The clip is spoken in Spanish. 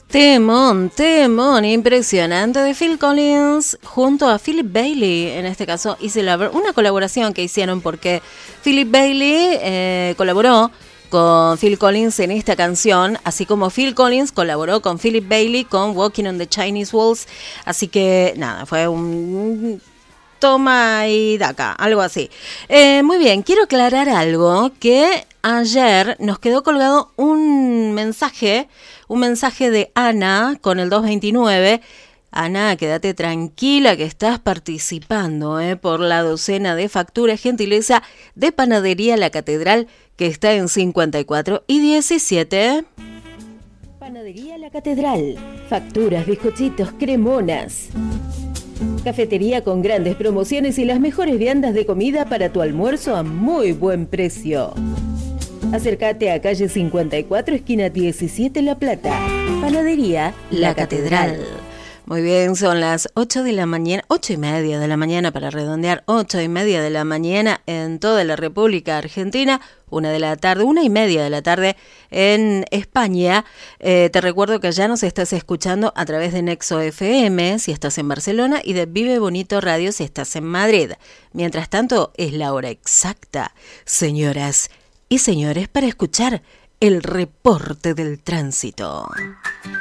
Temón impresionante de Phil Collins junto a Philip Bailey. En este caso, una colaboración que hicieron porque Philip Bailey colaboró con Phil Collins en esta canción, así como Phil Collins colaboró con Philip Bailey con Walking on the Chinese Walls. Así que nada, fue un toma y daca, algo así. Muy bien, quiero aclarar algo, que ayer nos quedó colgado un mensaje de Ana con el 229. Ana, quédate tranquila que estás participando por la docena de facturas gentileza de Panadería La Catedral, que está en 54 y 17. Panadería La Catedral, facturas, bizcochitos, cremonas. Cafetería con grandes promociones y las mejores viandas de comida para tu almuerzo a muy buen precio. Acércate a calle 54, esquina 17, La Plata. Panadería La Catedral. Muy bien, son las 8 de la mañana, 8:30 de la mañana para redondear, 8:30 de la mañana en toda la República Argentina, 1:30 de la tarde en España. Te recuerdo que ya nos estás escuchando a través de Nexo FM si estás en Barcelona y de Vive Bonito Radio si estás en Madrid. Mientras tanto, es la hora exacta, señoras y señores, para escuchar el reporte del tránsito.